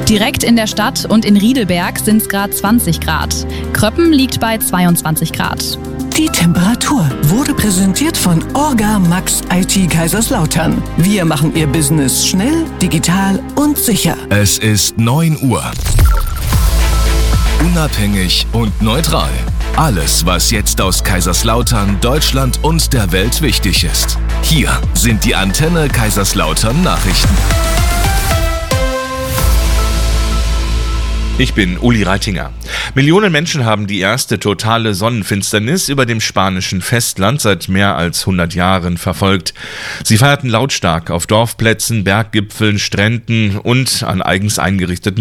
Direkt in der Stadt und in Riedelberg sind es gerade 20 Grad. Kröppen liegt bei 22 Grad. Die Temperatur wurde präsentiert von Orga Max IT Kaiserslautern. Wir machen Ihr Business schnell, digital und sicher. Es ist 9 Uhr. Unabhängig und neutral. Alles, was jetzt aus Kaiserslautern, Deutschland und der Welt wichtig ist. Hier sind die Antenne Kaiserslautern Nachrichten. Ich bin Uli Reitinger. Millionen Menschen haben die erste totale Sonnenfinsternis über dem spanischen Festland seit mehr als 100 Jahren verfolgt. Sie feierten lautstark auf Dorfplätzen, Berggipfeln, Stränden und an eigens eingerichteten